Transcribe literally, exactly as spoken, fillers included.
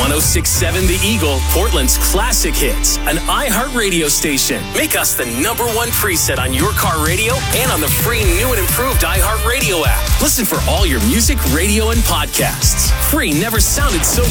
one oh six point seven The Eagle, Portland's classic hits, an iHeart radio station. Make us the number one preset on your car radio and on the free new and improved iHeart Radio app. Listen for all your music, radio, and podcasts. Free never sounded so